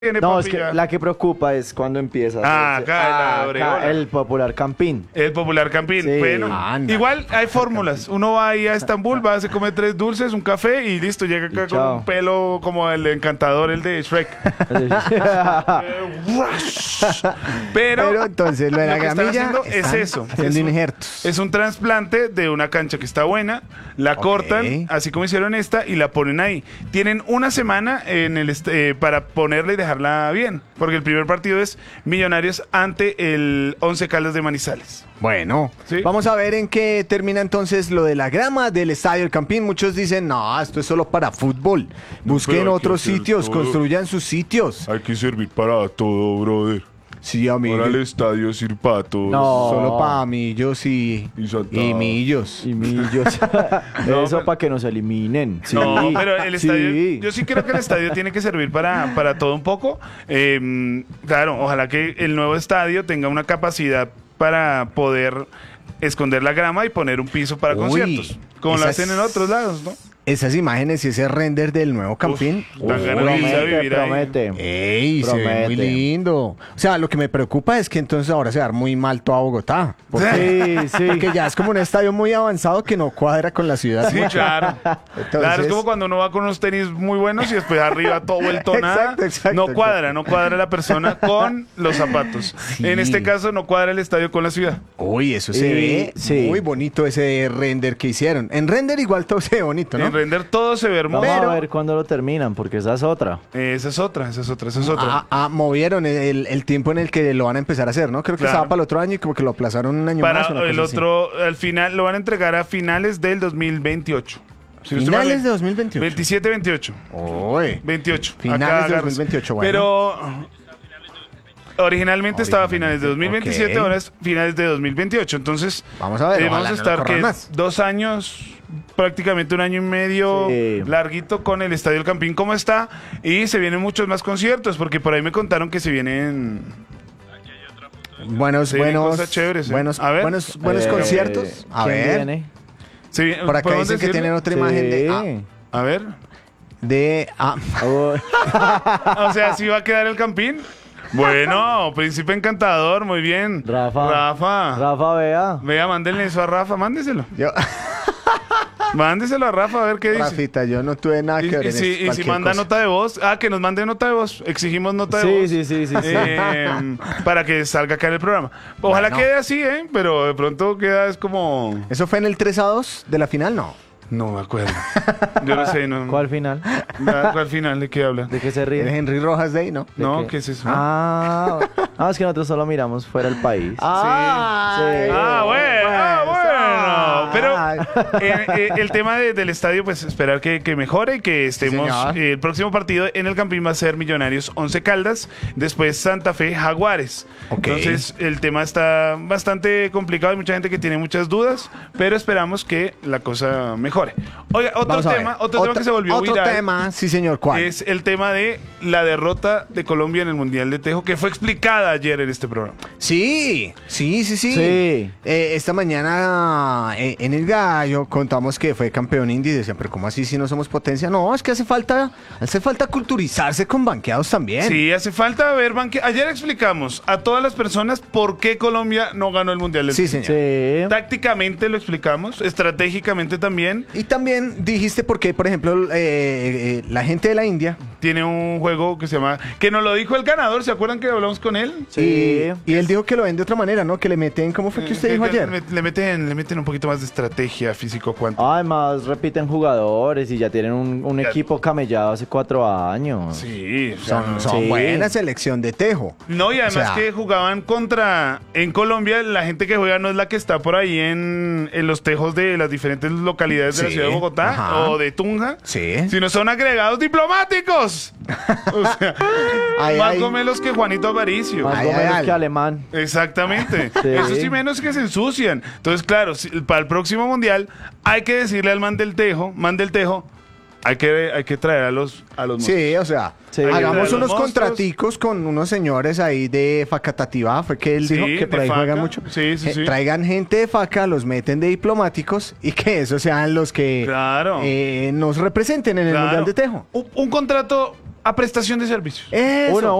Tiene No, es que papilla. la que preocupa es cuando empieza. Acá, El popular campín. El popular campín. Sí. Bueno, Anda. igual hay fórmulas. Uno va ahí a Estambul, va, se come 3 dulces, un café y listo. Llega acá Y con chao. un pelo como el encantador, el de Shrek. Pero entonces lo de la que están gramilla haciendo es están eso. haciendo Es un- injertos. Es un trasplante de una cancha que está buena, la cortan, así como hicieron esta, y la ponen ahí. Tienen una semana en para ponerla y dejarla bien, porque el primer partido es Millonarios ante el Once Caldas de Manizales. Bueno, Sí. vamos a ver en qué termina entonces lo de la grama del Estadio El Campín. Muchos dicen, no, esto es solo para fútbol. Busquen pero hay que otros hacer sitios, todo. construyan sus sitios. Hay que servir para todo, brother. Sí, amigo. estadio sirve para todo. No. Solo para millos Y Santa- y millos. Y millos. No, Eso pero- para que nos eliminen. Sí. No, pero el estadio, Sí. yo sí creo que el estadio tiene que servir para todo un poco. Claro, ojalá que el nuevo estadio tenga una capacidad para poder esconder la grama y poner un piso para Uy, conciertos, como lo esas- hacen en otros lados, ¿no? Esas imágenes y ese render del nuevo Campín. Dan ganas de irse a vivir ahí. Promete. ¡Ey! Se ve muy Promete. lindo. O sea, lo que me preocupa es que entonces ahora se va a dar muy mal toda Bogotá. Porque, Sí, sí. porque ya es como un estadio muy avanzado que no cuadra con la ciudad. Sí, claro. Entonces- Claro, es como cuando uno va con unos tenis muy buenos y después arriba todo vuelto nada. Exacto, no cuadra la persona con los zapatos. Sí. En este caso no cuadra el estadio con la ciudad. Uy, eso se ve sí. muy bonito ese render que hicieron. En render igual todo se ve bonito, ¿no? En render todo se ve hermoso. Vamos Pero- a ver cuándo lo terminan, porque esa es otra. Esa es otra. Movieron el tiempo en el que lo van a empezar a hacer, ¿no? Creo que Claro. estaba para el otro año y como que lo aplazaron un año Para más. una el cosa así. otro, al final, lo van a entregar a finales del 2028. Si no estoy mal, Finales de 2028. 27, 28. Uy. 28. Finales Acá de agarras. 2028, bueno. Pero originalmente estaba a finales de 2027, ok. ahora es finales de 2028. Entonces, Vamos a ver, vamos ojalá a no estar lo corran que más. 2 años, prácticamente un año y medio Sí. larguito con el Estadio El Campín como está. Y se vienen muchos más conciertos, porque por ahí me contaron que se vienen... Buenos, Se vienen buenos, cosas chéveres, ¿eh? buenos, A ver. buenos Eh, conciertos. A ¿quién ver. viene? se viene- Por acá ¿podemos dicen que decirle? tienen otra imagen Sí. A ver. Oh, O sea, ¿sí va a quedar el Campín? Bueno, príncipe encantador, muy bien. Rafa. Rafa, vea. Vea, mándenle eso a Rafa, mándeselo. yo, Mándeselo a Rafa a ver qué dice. Rafita, yo no tuve nada que ver en Y si cualquier manda cosa. nota de voz, que nos mande nota de voz. Exigimos nota de voz. Sí. Para que salga acá en el programa. Ojalá Bueno. quede así, pero de pronto queda es como... ¿Eso fue en el 3-2 de la final? No. No me acuerdo. Yo no sé, no. ¿Cuál final? ¿Cuál final? ¿De qué habla? ¿De qué se El ríe? Henry Rojas Day, ¿no? No, qué? ¿qué es eso? Es que nosotros solo miramos fuera del país. Ay, Sí. Bueno. Pero Ay. el tema del estadio, pues esperar que mejore y que estemos. señor. El próximo partido en el Campín va a ser Millonarios 11 Caldas, después Santa Fe Jaguares. Ok. Entonces el tema está bastante complicado, hay mucha gente que tiene muchas dudas, pero esperamos que la cosa mejore. Oiga, otro Vamos a ver. tema que se volvió Otro viral. tema, sí señor, ¿cuál? Es el tema de la derrota de Colombia en el Mundial de Tejo, que fue explicada ayer en este programa. Sí. Sí. Esta mañana en el Gallo contamos que fue campeón indie y decían, pero ¿cómo así si no somos potencia? No, es que hace falta culturizarse con banqueados también. Sí, hace falta ver Ayer explicamos a todas las personas por qué Colombia no ganó el Mundial del Sí, Tejo. señor. Sí. Tácticamente lo explicamos, estratégicamente también. Y también dijiste por qué, por ejemplo, la gente de la India Tiene un juego que se llama... Que nos lo dijo el ganador, ¿se acuerdan que hablamos con él? Sí. y él dijo que lo ven de otra manera, ¿no? Que le meten, ¿cómo fue que usted dijo ayer? Le meten un poquito más de estrategia físico-cuántica. Además, repiten jugadores y ya tienen un Ya. equipo camellado hace 4 años. Sí, o sea, Son Sí. buena selección de Tejo. No, y además O sea, que jugaban en Colombia, la gente que juega no es la que está por ahí en los tejos de las diferentes localidades de la Sí, ciudad de Bogotá ajá. o de Tunja, Sí. sino son agregados diplomáticos. O sea, Ay, más ay. gomelos que Juanito Aparicio. Más Ay, gomelos ay. que alemán. Exactamente. Sí. Eso sí menos que se ensucian. Entonces, claro, para el próximo mundial hay que decirle al man del Tejo, hay que traer a los Sí, o sea, Sí. hagamos Los unos monstruos. contraticos con unos señores ahí de Facatativá, fue que él Sí, dijo que por de ahí juegan Faca. mucho. Sí, sí. Traigan gente de Faca, los meten de diplomáticos y que esos sean los que Claro. nos representen en el Claro. Mundial de Tejo. Un contrato A prestación de servicios. Eso. Uno,